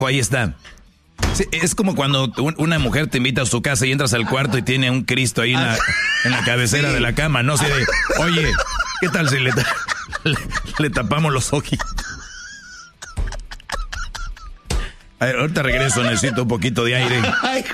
ahí está. Sí, es como cuando una mujer te invita a su casa y entras al cuarto y tiene un Cristo ahí en la cabecera de la cama, ¿no? Así de, oye, ¿qué tal si le tapamos los ojitos? A ver, ahorita regreso, necesito un poquito de aire.